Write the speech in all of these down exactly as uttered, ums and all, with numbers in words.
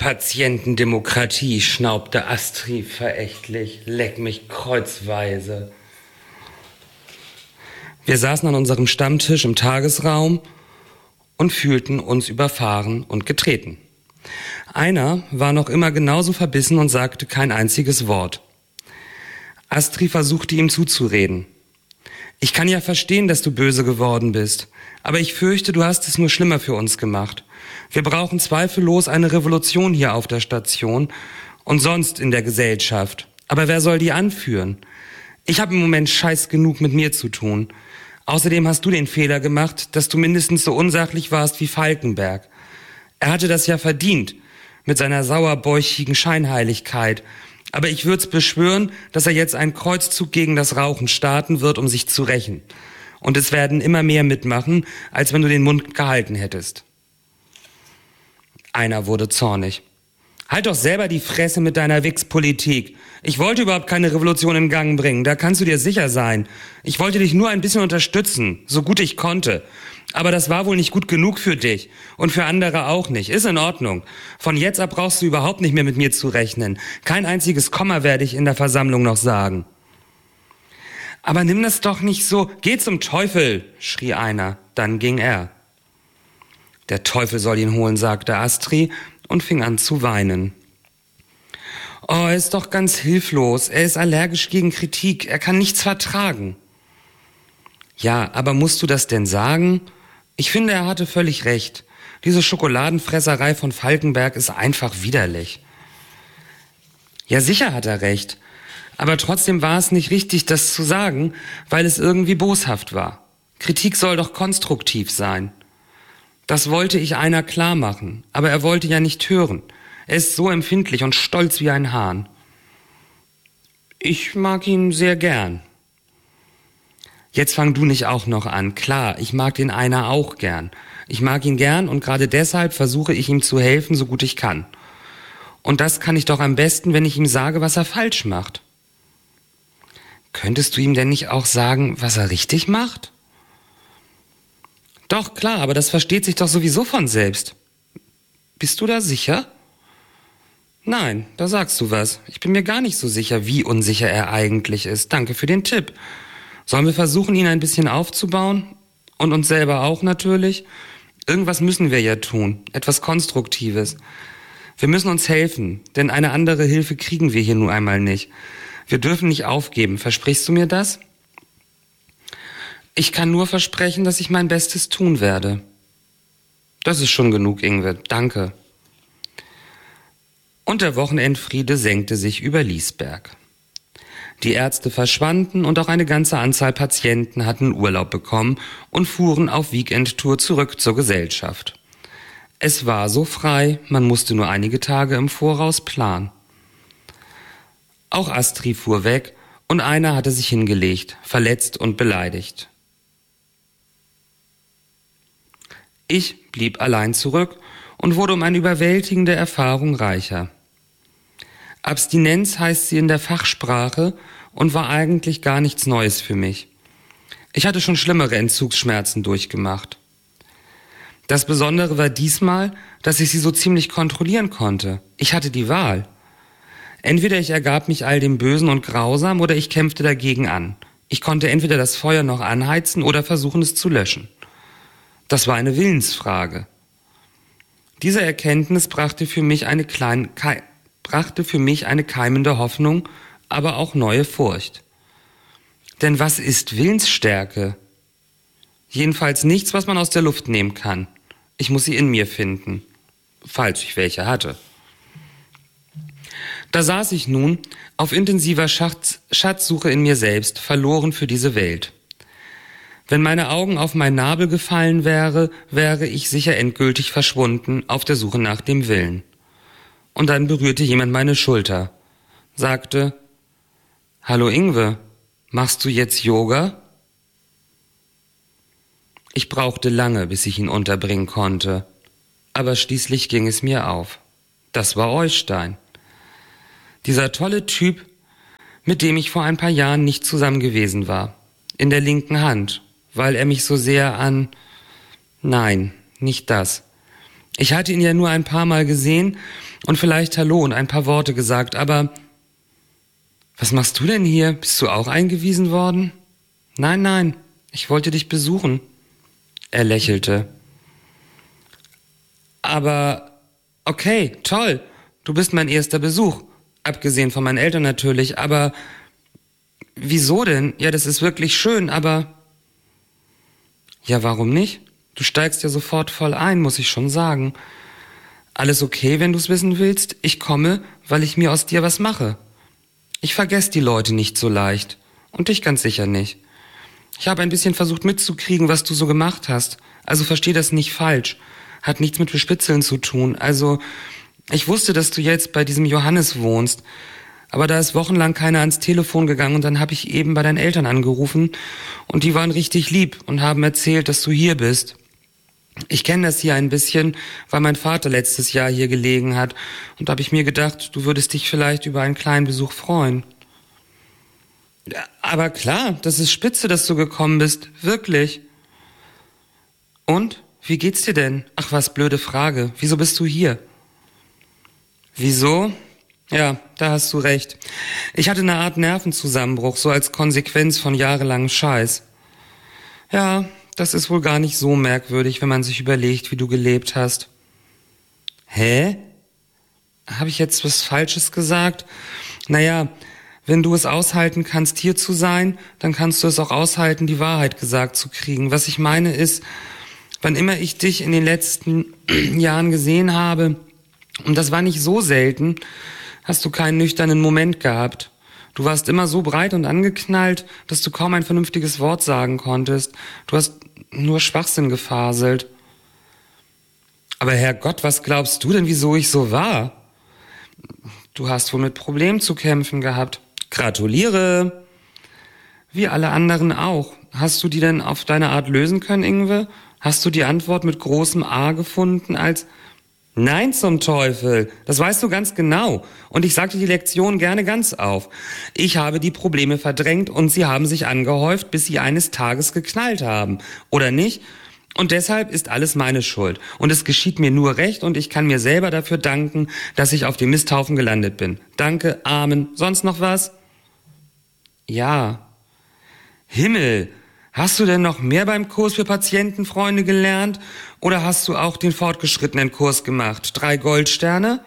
Patientendemokratie, schnaubte Astrid verächtlich. Leck mich kreuzweise. Wir saßen an unserem Stammtisch im Tagesraum und fühlten uns überfahren und getreten. Einer war noch immer genauso verbissen und sagte kein einziges Wort. Astrid versuchte ihm zuzureden. Ich kann ja verstehen, dass du böse geworden bist, aber ich fürchte, du hast es nur schlimmer für uns gemacht. Wir brauchen zweifellos eine Revolution hier auf der Station und sonst in der Gesellschaft. Aber wer soll die anführen? Ich habe im Moment scheiß genug mit mir zu tun. Außerdem hast du den Fehler gemacht, dass du mindestens so unsachlich warst wie Falkenberg. Er hatte das ja verdient, mit seiner sauerbäuchigen Scheinheiligkeit. Aber ich würd's beschwören, dass er jetzt einen Kreuzzug gegen das Rauchen starten wird, um sich zu rächen. Und es werden immer mehr mitmachen, als wenn du den Mund gehalten hättest. Einer wurde zornig. Halt doch selber die Fresse mit deiner Wichspolitik. Ich wollte überhaupt keine Revolution in Gang bringen, da kannst du dir sicher sein. Ich wollte dich nur ein bisschen unterstützen, so gut ich konnte. Aber das war wohl nicht gut genug für dich und für andere auch nicht. Ist in Ordnung. Von jetzt ab brauchst du überhaupt nicht mehr mit mir zu rechnen. Kein einziges Komma werde ich in der Versammlung noch sagen. Aber nimm das doch nicht so. Geh zum Teufel, schrie einer. Dann ging er. Der Teufel soll ihn holen, sagte Astrid und fing an zu weinen. Oh, er ist doch ganz hilflos. Er ist allergisch gegen Kritik. Er kann nichts vertragen. Ja, aber musst du das denn sagen? Ich finde, er hatte völlig recht. Diese Schokoladenfresserei von Falkenberg ist einfach widerlich. Ja, sicher hat er recht. Aber trotzdem war es nicht richtig, das zu sagen, weil es irgendwie boshaft war. Kritik soll doch konstruktiv sein. Das wollte ich einer klar machen, aber er wollte ja nicht hören. Er ist so empfindlich und stolz wie ein Hahn. Ich mag ihn sehr gern. Jetzt fang du nicht auch noch an. Klar, ich mag den einer auch gern. Ich mag ihn gern und gerade deshalb versuche ich ihm zu helfen, so gut ich kann. Und das kann ich doch am besten, wenn ich ihm sage, was er falsch macht. Könntest du ihm denn nicht auch sagen, was er richtig macht? Doch, klar, aber das versteht sich doch sowieso von selbst. Bist du da sicher? Nein, da sagst du was. Ich bin mir gar nicht so sicher, wie unsicher er eigentlich ist. Danke für den Tipp. Sollen wir versuchen, ihn ein bisschen aufzubauen? Und uns selber auch natürlich? Irgendwas müssen wir ja tun. Etwas Konstruktives. Wir müssen uns helfen, denn eine andere Hilfe kriegen wir hier nun einmal nicht. Wir dürfen nicht aufgeben. Versprichst du mir das? Ich kann nur versprechen, dass ich mein Bestes tun werde. Das ist schon genug, Ingwe. Danke. Und der Wochenendfriede senkte sich über Liesberg. Die Ärzte verschwanden und auch eine ganze Anzahl Patienten hatten Urlaub bekommen und fuhren auf Weekendtour zurück zur Gesellschaft. Es war so frei, man musste nur einige Tage im Voraus planen. Auch Astrid fuhr weg und einer hatte sich hingelegt, verletzt und beleidigt. Ich blieb allein zurück und wurde um eine überwältigende Erfahrung reicher. Abstinenz heißt sie in der Fachsprache und war eigentlich gar nichts Neues für mich. Ich hatte schon schlimmere Entzugsschmerzen durchgemacht. Das Besondere war diesmal, dass ich sie so ziemlich kontrollieren konnte. Ich hatte die Wahl. Entweder ich ergab mich all dem Bösen und Grausam oder ich kämpfte dagegen an. Ich konnte entweder das Feuer noch anheizen oder versuchen, es zu löschen. Das war eine Willensfrage. Diese Erkenntnis brachte für mich eine kleine, kei, brachte für mich eine keimende Hoffnung, aber auch neue Furcht. Denn was ist Willensstärke? Jedenfalls nichts, was man aus der Luft nehmen kann. Ich muss sie in mir finden, falls ich welche hatte. Da saß ich nun auf intensiver Schatz, Schatzsuche in mir selbst, verloren für diese Welt. Wenn meine Augen auf meinen Nabel gefallen wäre, wäre ich sicher endgültig verschwunden auf der Suche nach dem Willen. Und dann berührte jemand meine Schulter, sagte, »Hallo Ingwe, machst du jetzt Yoga?« Ich brauchte lange, bis ich ihn unterbringen konnte, aber schließlich ging es mir auf. Das war Eustein. Dieser tolle Typ, mit dem ich vor ein paar Jahren nicht zusammen gewesen war, in der linken Hand, weil er mich so sehr an... Nein, nicht das. Ich hatte ihn ja nur ein paar Mal gesehen und vielleicht Hallo und ein paar Worte gesagt, aber was machst du denn hier? Bist du auch eingewiesen worden? Nein, nein, ich wollte dich besuchen. Er lächelte. Aber, okay, toll, du bist mein erster Besuch, abgesehen von meinen Eltern natürlich, aber wieso denn? Ja, das ist wirklich schön, aber ja, warum nicht? Du steigst ja sofort voll ein, muss ich schon sagen. Alles okay, wenn du es wissen willst? Ich komme, weil ich mir aus dir was mache. Ich vergesse die Leute nicht so leicht. Und dich ganz sicher nicht. Ich habe ein bisschen versucht mitzukriegen, was du so gemacht hast. Also versteh das nicht falsch. Hat nichts mit Bespitzeln zu tun. Also, ich wusste, dass du jetzt bei diesem Johannes wohnst. Aber da ist wochenlang keiner ans Telefon gegangen und dann habe ich eben bei deinen Eltern angerufen und die waren richtig lieb und haben erzählt, dass du hier bist. Ich kenne das hier ein bisschen, weil mein Vater letztes Jahr hier gelegen hat und da habe ich mir gedacht, du würdest dich vielleicht über einen kleinen Besuch freuen. Ja, aber klar, das ist spitze, dass du gekommen bist, wirklich. Und? Wie geht's dir denn? Ach was, blöde Frage. Wieso bist du hier? Wieso? Ja, da hast du recht. Ich hatte eine Art Nervenzusammenbruch, so als Konsequenz von jahrelangem Scheiß. Ja, das ist wohl gar nicht so merkwürdig, wenn man sich überlegt, wie du gelebt hast. Hä? Habe ich jetzt was Falsches gesagt? Naja, wenn du es aushalten kannst, hier zu sein, dann kannst du es auch aushalten, die Wahrheit gesagt zu kriegen. Was ich meine ist, wann immer ich dich in den letzten Jahren gesehen habe, und das war nicht so selten, hast du keinen nüchternen Moment gehabt. Du warst immer so breit und angeknallt, dass du kaum ein vernünftiges Wort sagen konntest. Du hast nur Schwachsinn gefaselt. Aber Herrgott, was glaubst du denn, wieso ich so war? Du hast wohl mit Problemen zu kämpfen gehabt. Gratuliere! Wie alle anderen auch. Hast du die denn auf deine Art lösen können, Ingwe? Hast du die Antwort mit großem A gefunden als Nein zum Teufel, das weißt du ganz genau. Und ich sagte die Lektion gerne ganz auf. Ich habe die Probleme verdrängt und sie haben sich angehäuft, bis sie eines Tages geknallt haben. Oder nicht? Und deshalb ist alles meine Schuld. Und es geschieht mir nur recht und ich kann mir selber dafür danken, dass ich auf dem Misthaufen gelandet bin. Danke, Amen. Sonst noch was? Ja. Himmel! Hast du denn noch mehr beim Kurs für Patientenfreunde gelernt? Oder hast du auch den fortgeschrittenen Kurs gemacht? Drei Goldsterne?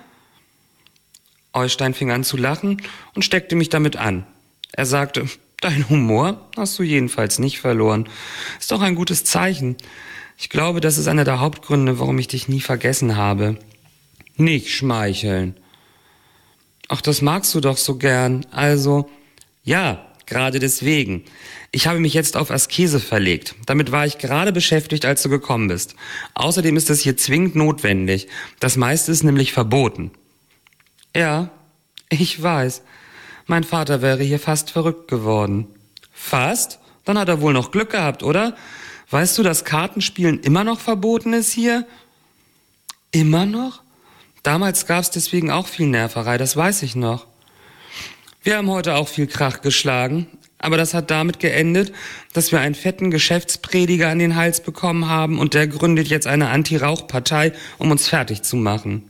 Eustein fing an zu lachen und steckte mich damit an. Er sagte, dein Humor hast du jedenfalls nicht verloren. Ist doch ein gutes Zeichen. Ich glaube, das ist einer der Hauptgründe, warum ich dich nie vergessen habe. Nicht schmeicheln. Ach, das magst du doch so gern. Also, ja, gerade deswegen. Ich habe mich jetzt auf Askese verlegt. Damit war ich gerade beschäftigt, als du gekommen bist. Außerdem ist es hier zwingend notwendig. Das meiste ist nämlich verboten. Ja, ich weiß. Mein Vater wäre hier fast verrückt geworden. Fast? Dann hat er wohl noch Glück gehabt, oder? Weißt du, dass Kartenspielen immer noch verboten ist hier? Immer noch? Damals gab's deswegen auch viel Nerverei, das weiß ich noch. Wir haben heute auch viel Krach geschlagen, aber das hat damit geendet, dass wir einen fetten Geschäftsprediger an den Hals bekommen haben und der gründet jetzt eine Anti-Rauch-Partei, um uns fertig zu machen.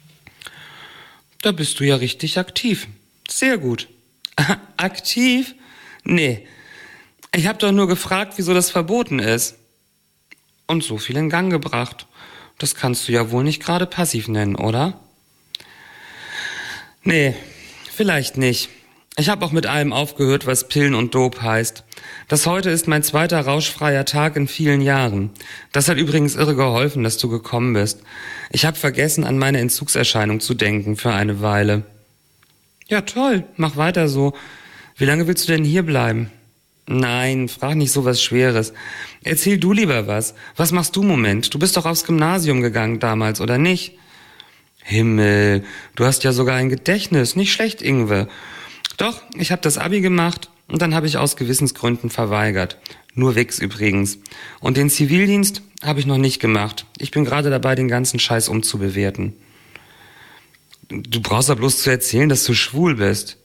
Da bist du ja richtig aktiv. Sehr gut. Aktiv? Nee. Ich hab doch nur gefragt, wieso das verboten ist. Und so viel in Gang gebracht. Das kannst du ja wohl nicht gerade passiv nennen, oder? Nee, vielleicht nicht. Ich habe auch mit allem aufgehört, was Pillen und Dope heißt. Das heute ist mein zweiter rauschfreier Tag in vielen Jahren. Das hat übrigens irre geholfen, dass du gekommen bist. Ich habe vergessen, an meine Entzugserscheinung zu denken für eine Weile. Ja, toll, mach weiter so. Wie lange willst du denn hier bleiben? Nein, frag nicht so was Schweres. Erzähl du lieber was. Was machst du im Moment? Du bist doch aufs Gymnasium gegangen damals, oder nicht? Himmel, du hast ja sogar ein Gedächtnis. Nicht schlecht, Ingwe. Doch, ich habe das Abi gemacht und dann habe ich aus Gewissensgründen verweigert. Nur Wix übrigens. Und den Zivildienst habe ich noch nicht gemacht. Ich bin gerade dabei, den ganzen Scheiß umzubewerten. Du brauchst ja bloß zu erzählen, dass du schwul bist.